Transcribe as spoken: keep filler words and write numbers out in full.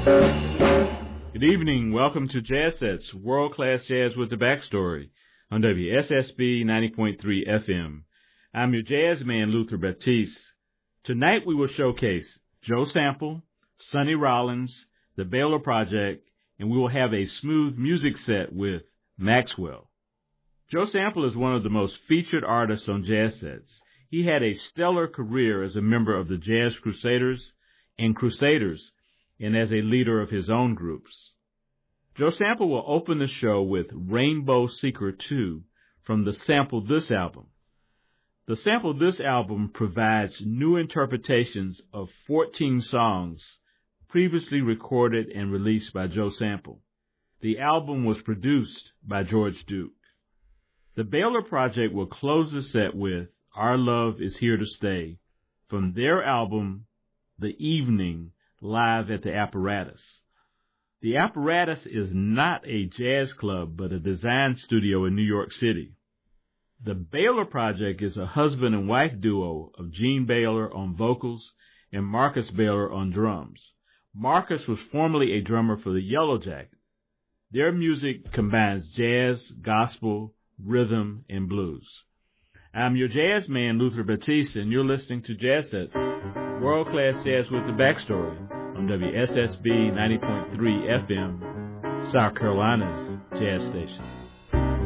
Good evening. Welcome to Jazz Sets, world-class jazz with the backstory on W S S B ninety point three F M. I'm your jazz man, Luther Baptiste. Tonight we will showcase Joe Sample, Sonny Rollins, the Baylor Project, and we will have a smooth music set with Maxwell. Joe Sample is one of the most featured artists on Jazz Sets. He had a stellar career as a member of the Jazz Crusaders and Crusaders, and as a leader of his own groups. Joe Sample will open the show with Rainbow Seeker two from the Sample This album. The Sample This album provides new interpretations of fourteen songs previously recorded and released by Joe Sample. The album was produced by George Duke. The Baylor Project will close the set with Our Love Is Here to Stay from their album, The Evening, live at the Apparatus. The Apparatus is not a jazz club, but a design studio in New York City. The Baylor Project is a husband and wife duo of Gene Baylor on vocals and Marcus Baylor on drums. Marcus was formerly a drummer for the Yellow Jackets. Their music combines jazz, gospel, rhythm, and blues. I'm your jazz man, Luther Baptiste, and you're listening to Jazz Sets, world-class jazz with the backstory on W S S B ninety point three F M, South Carolina's jazz station.